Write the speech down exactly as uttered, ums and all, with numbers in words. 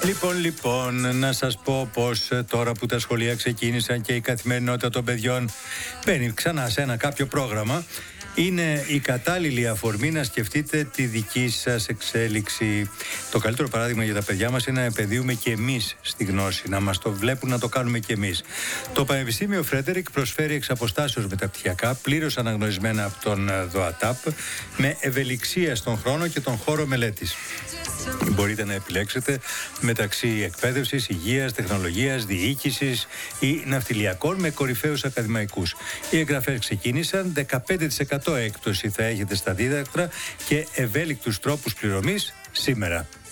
Λοιπόν, λοιπόν, να σας πω πως τώρα που τα σχολεία ξεκίνησαν και η καθημερινότητα των παιδιών μπαίνει ξανά σε ένα κάποιο πρόγραμμα, είναι η κατάλληλη αφορμή να σκεφτείτε τη δική σας εξέλιξη. Το καλύτερο παράδειγμα για τα παιδιά μας είναι να επενδύουμε και εμείς στη γνώση, να μας το βλέπουν να το κάνουμε και εμείς. Το Πανεπιστήμιο Φρέντερικ προσφέρει εξ αποστάσεως μεταπτυχιακά, πλήρως αναγνωρισμένα από τον ΔΟΑΤΑΠ, με ευελιξία στον χρόνο και τον χώρο μελέτης. Μπορείτε να επιλέξετε μεταξύ εκπαίδευσης, υγείας, τεχνολογίας, διοίκησης ή ναυτιλιακών με κορυφαίους ακαδημαϊκούς. Οι εγγραφές ξεκίνησαν, δεκαπέντε τοις εκατό έκπτωση θα έχετε στα δίδακτρα και ευέλικτους τρόπους πληρωμής σήμερα.